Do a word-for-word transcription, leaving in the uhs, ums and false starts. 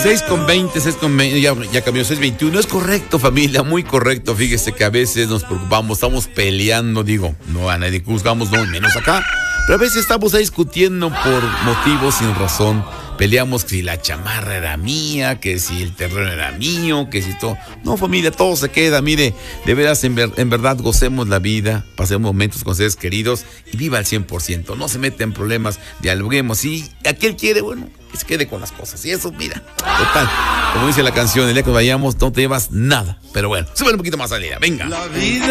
seis con veinte, seis con veinte, ya, ya cambió, seis veintiuno. Es correcto, familia, muy correcto. Fíjese que a veces nos preocupamos, estamos peleando, digo, no a nadie juzgamos, no menos acá. Pero a veces estamos ahí discutiendo por motivos sin razón. Peleamos que si la chamarra era mía, que si el terreno era mío, que si todo. No, familia, todo se queda. Mire, de veras, en, ver, en verdad, gocemos la vida, pasemos momentos con seres queridos y viva al cien por ciento. No se meta en problemas, dialoguemos. Y aquel quiere, bueno, que se quede con las cosas. Y eso, mira, total, como dice la canción, el día que vayamos no te llevas nada. Pero bueno, sube un poquito más a la idea, venga. La vida.